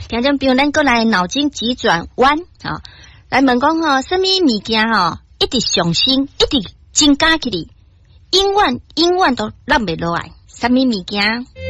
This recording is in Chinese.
听众朋友，咱过来脑筋急转弯啊！来问讲吼，什么物件吼一直上升，一直增加起嚟，永远都落袂落来？什么物件？